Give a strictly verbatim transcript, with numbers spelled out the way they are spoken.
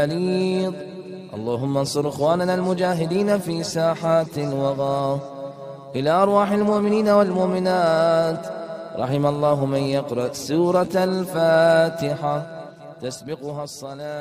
بليغ. اللهم انصر إخواننا المجاهدين في ساحات وغا. إلى أرواح المؤمنين والمؤمنات. رحم الله من يقرأ سورة الفاتحة تسبقها الصلاة.